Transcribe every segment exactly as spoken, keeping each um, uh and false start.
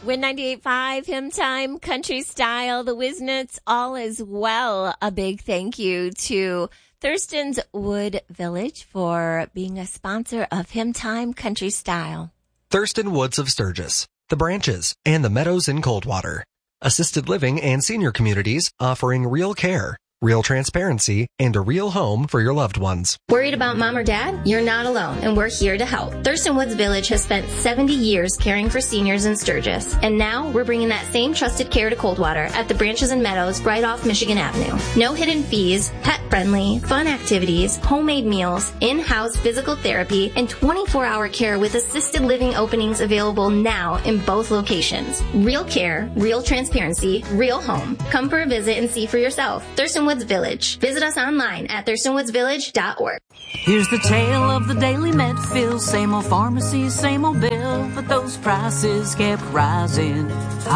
Win ninety-eight point five, Hymn Time, Country Style, the Wisnets, all as well. A big thank you to Thurston's Wood Village for being a sponsor of Hymn Time, Country Style. Thurston Woods of Sturgis, The Branches, and the Meadows in Coldwater. Assisted living and senior communities offering real care, real transparency, and a real home for your loved ones. Worried about mom or dad? You're not alone, and we're here to help. Thurston Woods Village has spent seventy years caring for seniors in Sturgis, and now we're bringing that same trusted care to Coldwater at the Branches and Meadows right off Michigan Avenue. No hidden fees, pet-friendly, fun activities, homemade meals, in-house physical therapy, and twenty-four hour care with assisted living openings available now in both locations. Real care, real transparency, real home. Come for a visit and see for yourself. Thurston Woods Village. Visit us online at thurston woods village dot org. Here's the tale of the daily Medfield. Same old pharmacy, same old bill, but those prices kept rising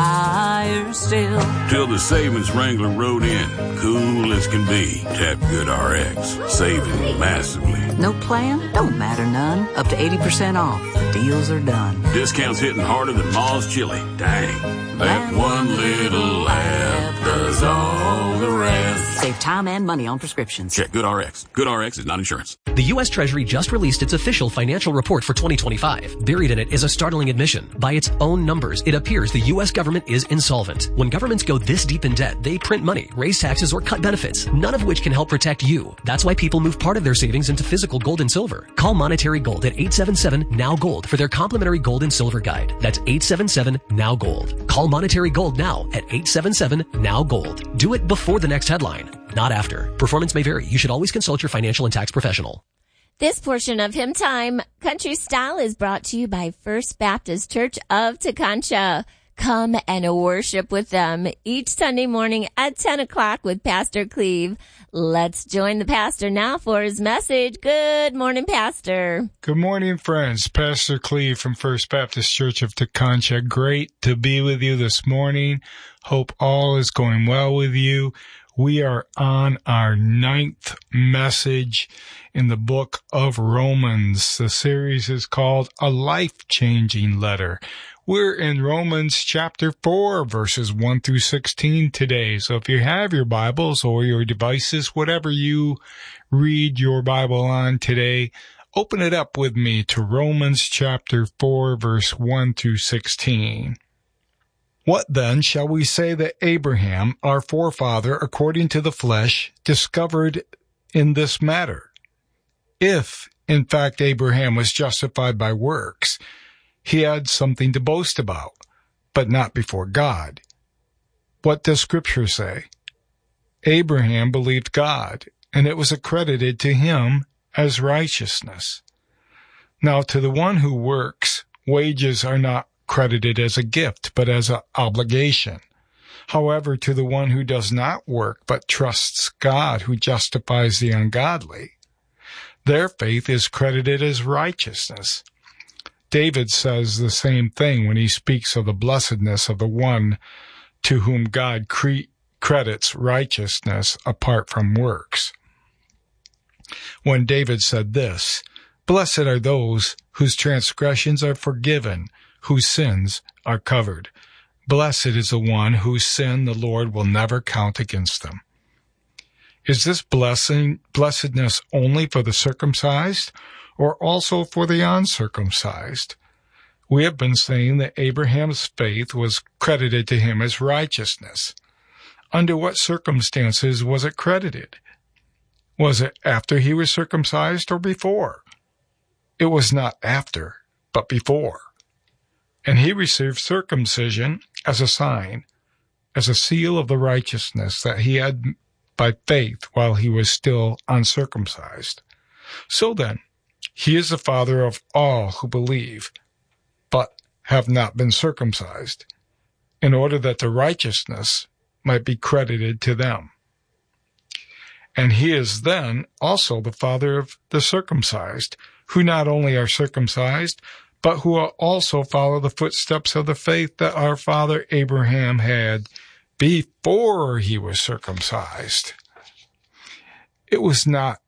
higher still. Till the savings wrangler rode in, cool as can be. Tap GoodRx, saving massively. No plan? Don't matter none. Up to eighty percent off. The deals are done. Discounts hitting harder than Ma's chili. Dang. That one little app does all the rest. Save time and money on prescriptions. Check GoodRx. GoodRx is not insurance. The U S Treasury just released its official financial report for twenty twenty-five. Buried in it is a startling admission. By its own numbers, it appears the U S government is insolvent. When governments go this deep in debt, they print money, raise taxes, or cut benefits, none of which can help protect you. That's why people move part of their savings into physical gold and silver. Call Monetary Gold at eight seven seven, N O W, GOLD for their complimentary gold and silver guide. That's eight seven seven, N O W, GOLD. Call Monetary Gold now at eight seven seven, N O W, GOLD. Do it before the next headline, not after. Performance may vary. You should always consult your financial and tax professional. This portion of Hymn Time, Country Style, is brought to you by First Baptist Church of Tekonsha. Come and worship with them each Sunday morning at ten o'clock with Pastor Cleve. Let's join the pastor now for his message. Good morning, Pastor. Good morning, friends. Pastor Cleve from First Baptist Church of Tekonsha. Great to be with you this morning. Hope all is going well with you. We are on our ninth message in the book of Romans. The series is called A Life-Changing Letter. We're in Romans chapter four, verses one through sixteen today. So if you have your Bibles or your devices, whatever you read your Bible on today, open it up with me to Romans chapter four, verse one through sixteen. What then shall we say that Abraham, our forefather, according to the flesh, discovered in this matter? If, in fact, Abraham was justified by works, he had something to boast about, but not before God. What does Scripture say? Abraham believed God, and it was accredited to him as righteousness. Now, to the one who works, wages are not credited as a gift, but as an obligation. However, to the one who does not work, but trusts God who justifies the ungodly, their faith is credited as righteousness. David says the same thing when he speaks of the blessedness of the one to whom God cre- credits righteousness apart from works. When David said this, "Blessed are those whose transgressions are forgiven, whose sins are covered. Blessed is the one whose sin the Lord will never count against them." Is this blessing, blessedness only for the circumcised, or also for the uncircumcised? We have been saying that Abraham's faith was credited to him as righteousness. Under what circumstances was it credited? Was it after he was circumcised or before? It was not after, but before. And he received circumcision as a sign, as a seal of the righteousness that he had by faith while he was still uncircumcised. So then, he is the father of all who believe, but have not been circumcised, in order that the righteousness might be credited to them. And he is then also the father of the circumcised, who not only are circumcised, but who also follow the footsteps of the faith that our father Abraham had before he was circumcised. It was not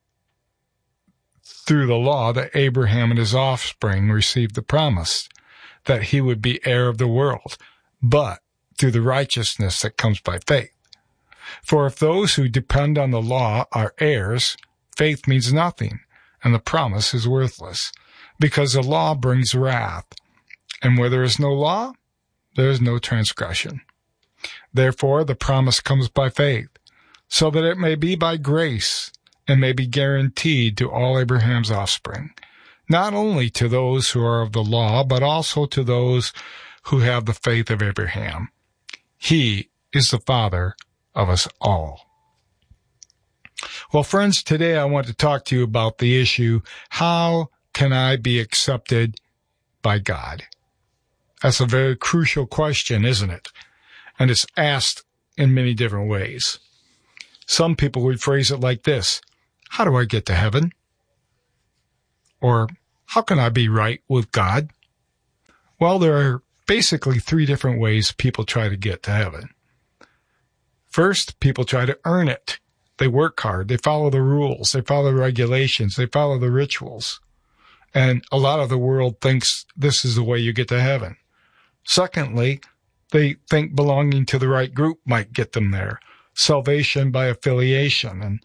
through the law that Abraham and his offspring received the promise that he would be heir of the world, but through the righteousness that comes by faith. For if those who depend on the law are heirs, faith means nothing, and the promise is worthless, because the law brings wrath. And where there is no law, there is no transgression. Therefore, the promise comes by faith, so that it may be by grace, and may be guaranteed to all Abraham's offspring, not only to those who are of the law, but also to those who have the faith of Abraham. He is the father of us all. Well, friends, today I want to talk to you about the issue, how can I be accepted by God? That's a very crucial question, isn't it? And it's asked in many different ways. Some people would phrase it like this: how do I get to heaven? Or, how can I be right with God? Well, there are basically three different ways people try to get to heaven. First, people try to earn it. They work hard. They follow the rules. They follow the regulations. They follow the rituals. And a lot of the world thinks this is the way you get to heaven. Secondly, they think belonging to the right group might get them there. Salvation by affiliation. And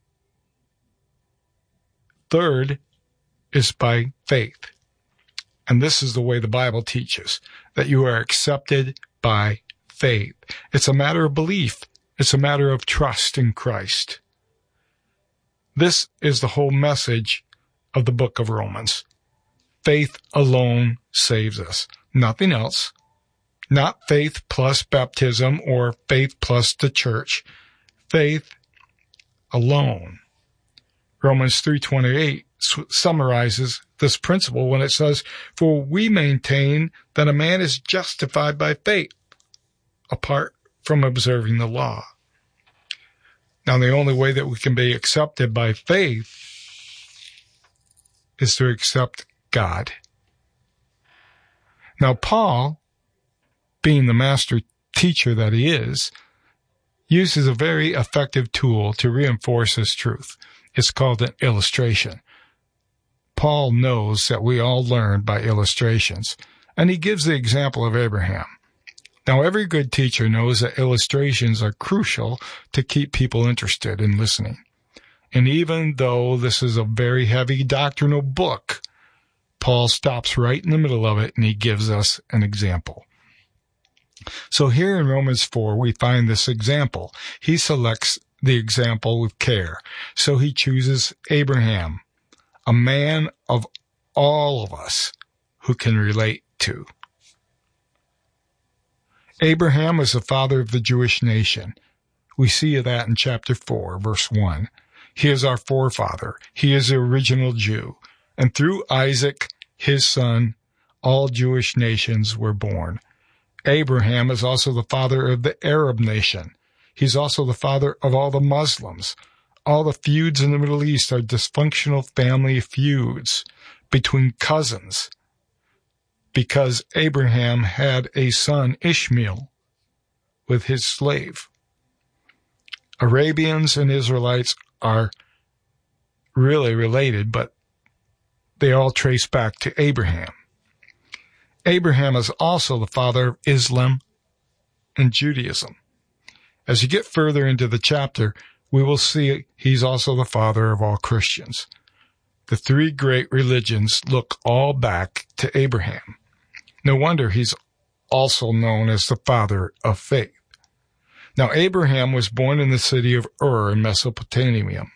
third is by faith. And this is the way the Bible teaches, that you are accepted by faith. It's a matter of belief. It's a matter of trust in Christ. This is the whole message of the book of Romans. Faith alone saves us. Nothing else. Not faith plus baptism or faith plus the church. Faith alone. Romans three twenty-eight summarizes this principle when it says, "For we maintain that a man is justified by faith, apart from observing the law." Now, the only way that we can be accepted by faith is to accept God. Now, Paul, being the master teacher that he is, uses a very effective tool to reinforce his truth. It's called an illustration. Paul knows that we all learn by illustrations, and he gives the example of Abraham. Now, every good teacher knows that illustrations are crucial to keep people interested in listening. And even though this is a very heavy doctrinal book, Paul stops right in the middle of it and he gives us an example. So here in Romans four, we find this example. He selects the example with care. So he chooses Abraham, a man of all of us who can relate to. Abraham was the father of the Jewish nation. We see that in chapter four, verse one. He is our forefather. He is the original Jew. And through Isaac, his son, all Jewish nations were born. Abraham is also the father of the Arab nation. He's also the father of all the Muslims. All the feuds in the Middle East are dysfunctional family feuds between cousins, because Abraham had a son, Ishmael, with his slave. Arabians and Israelites are really related, but they all trace back to Abraham. Abraham is also the father of Islam and Judaism. As you get further into the chapter, we will see he's also the father of all Christians. The three great religions look all back to Abraham. No wonder he's also known as the father of faith. Now, Abraham was born in the city of Ur in Mesopotamia,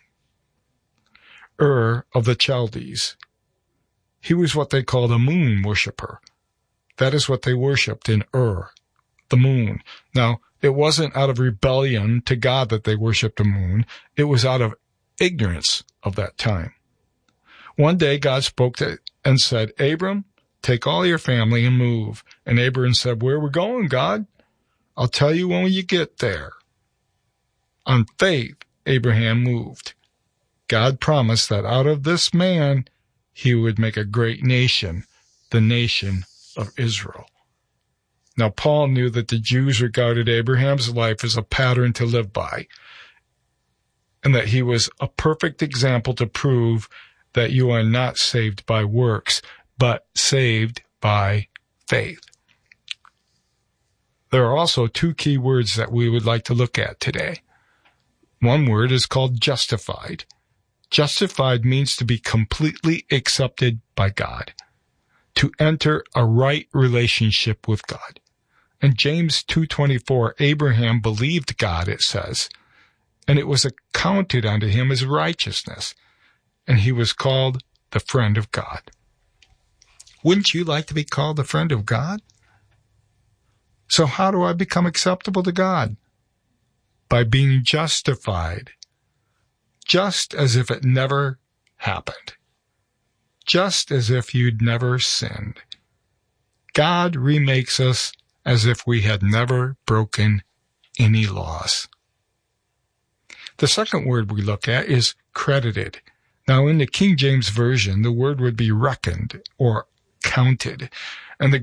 Ur of the Chaldees. He was what they called a moon worshiper. That is what they worshipped in Ur, the moon. Now, it wasn't out of rebellion to God that they worshipped the moon. It was out of ignorance of that time. One day, God spoke to and said, "Abram, take all your family and move." And Abram said, "Where are we going, God?" "I'll tell you when you get there." On faith, Abraham moved. God promised that out of this man, he would make a great nation, the nation of Israel. Now, Paul knew that the Jews regarded Abraham's life as a pattern to live by, and that he was a perfect example to prove that you are not saved by works, but saved by faith. There are also two key words that we would like to look at today. One word is called justified. Justified means to be completely accepted by God, to enter a right relationship with God. In James two twenty-four, Abraham believed God, it says, and it was accounted unto him as righteousness, and he was called the friend of God. Wouldn't you like to be called the friend of God? So how do I become acceptable to God? By being justified, just as if it never happened, just as if you'd never sinned. God remakes us as if we had never broken any laws. The second word we look at is credited. Now, in the King James Version, the word would be reckoned or counted.